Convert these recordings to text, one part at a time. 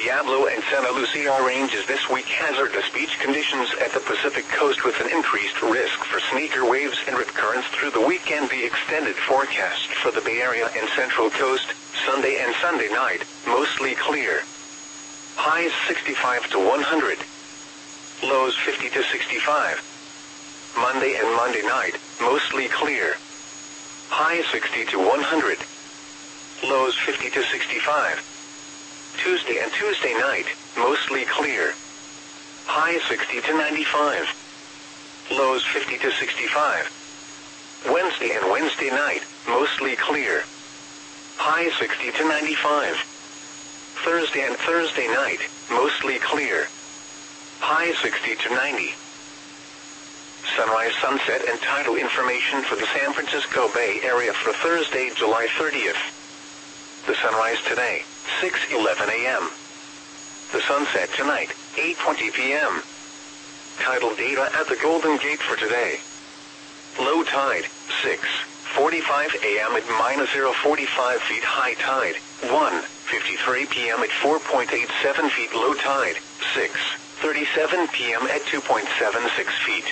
Diablo and Santa Lucia ranges this week. Hazardous beach conditions at the Pacific coast with an increased risk for sneaker waves and rip currents through the weekend. The extended forecast for the Bay Area and Central Coast, Sunday and Sunday night, mostly clear. Highs 65 to 100. Lows 50 to 65. Monday and Monday night, mostly clear. Highs 60 to 100. Lows 50 to 65. Tuesday and Tuesday night, mostly clear. Highs 60 to 95. Lows 50 to 65. Wednesday and Wednesday night, mostly clear. Highs 60 to 95. Thursday and Thursday night, mostly clear. Highs 60 to 90. Sunrise, sunset, and tidal information for the San Francisco Bay Area for Thursday, July 30th. The sunrise today, 6:11 a.m. The sunset tonight, 8:20 p.m. Tidal data at the Golden Gate for today. Low tide, 6:45 a.m. at -0.45 feet. High tide, 1:53 p.m. at 4.87 feet. Low tide, 6:37 p.m. at 2.76 feet.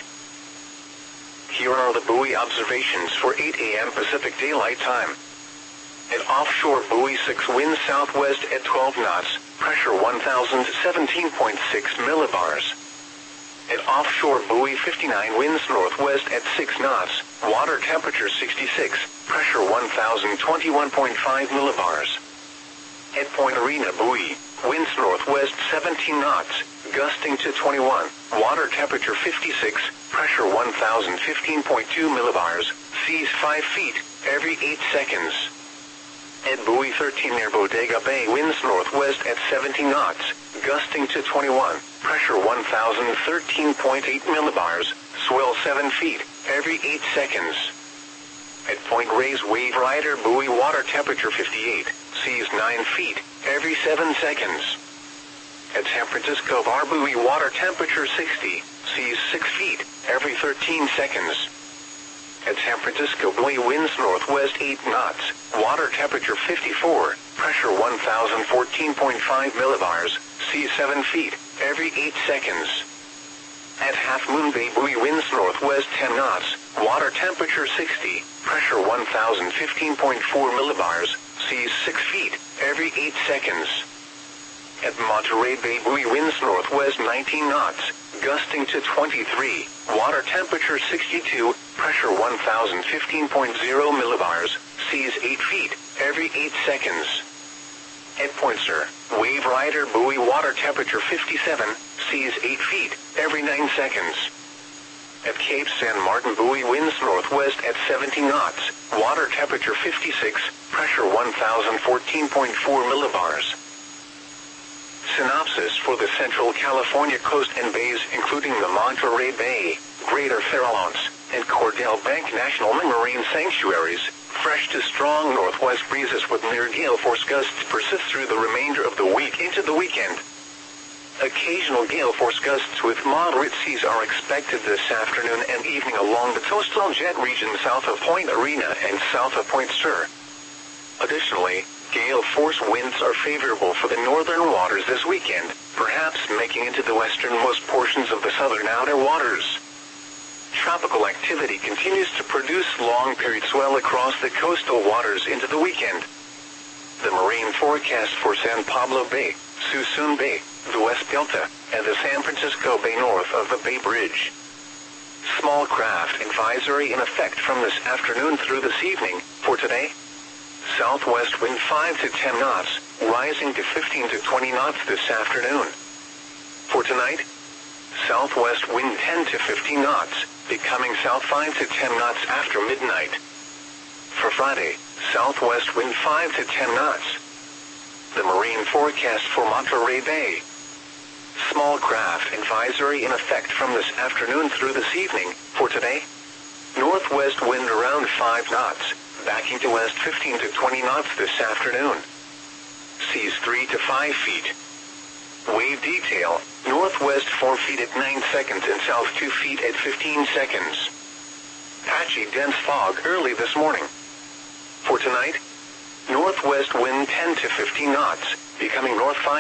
Here are the buoy observations for 8 a.m. Pacific Daylight Time. At offshore buoy 6, wind southwest at 12 knots, pressure 1017.6 millibars. At offshore buoy 59, winds northwest at 6 knots, water temperature 66, pressure 1021.5 millibars. At Point Arena buoy, winds northwest 17 knots, gusting to 21, water temperature 56, pressure 1015.2 millibars, seas 5 feet, every 8 seconds. At buoy 13 near Bodega Bay, winds northwest at 17 knots, gusting to 21, pressure 1013.8 millibars, swell 7 feet, every 8 seconds. At Point Reyes Wave Rider buoy, water temperature 58, seas 9 feet, every 7 seconds. At San Francisco Bar buoy, water temperature 60, seas 6 feet, every 13 seconds. At San Francisco buoy, winds northwest 8 knots, water temperature 54, pressure 1014.5 millibars, seas 7 feet, every 8 seconds. At Half Moon Bay buoy, winds northwest 10 knots, water temperature 60, pressure 1015.4 millibars, seas 6 feet, every 8 seconds. At Monterey Bay buoy, winds northwest 19 knots, gusting to 23, water temperature 62, pressure 1015.0 millibars, seas 8 feet, every 8 seconds. At Point Sur, Wave Rider buoy, water temperature 57, seas 8 feet, every 9 seconds. At Cape San Martin buoy, winds northwest at 17 knots, water temperature 56, pressure 1014.4 millibars. Synopsis for the Central California coast and bays, including the Monterey Bay, Greater Farallones, and Cordell Bank National Marine Sanctuaries. Fresh to strong northwest breezes with near gale force gusts persist through the remainder of the week into the weekend. Occasional gale force gusts with moderate seas are expected this afternoon and evening along the coastal jet region south of Point Arena and south of Point Sur. Additionally, gale force winds are favorable for the northern waters this weekend, perhaps making into the westernmost portions of the southern outer waters. Tropical activity continues to produce long-period swell across the coastal waters into the weekend. The marine forecast for San Pablo Bay, Suisun Bay, the West Delta, and the San Francisco Bay north of the Bay Bridge. Small craft advisory in effect from this afternoon through this evening. For today, southwest wind 5 to 10 knots, rising to 15 to 20 knots this afternoon. For tonight, southwest wind 10 to 15 knots, becoming south 5 to 10 knots after midnight. For Friday, southwest wind 5 to 10 knots. The marine forecast for Monterey Bay. Small craft advisory in effect from this afternoon through this evening. For today, northwest wind around 5 knots, backing to west 15 to 20 knots this afternoon. Seas 3 to 5 feet. Wave detail, northwest 4 feet at 9 seconds and south 2 feet at 15 seconds. Patchy dense fog early this morning. For tonight, northwest wind 10 to 15 knots, becoming north 5